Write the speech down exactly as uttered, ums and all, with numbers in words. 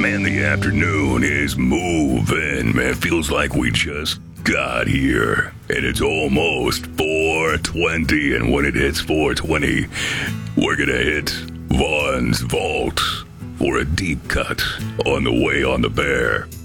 Man, the afternoon is moving. Man, feels like we just got here. And it's almost four twenty. And when it hits four twenty, we're gonna hit Vaughn's Vault for a deep cut on the way on the bear.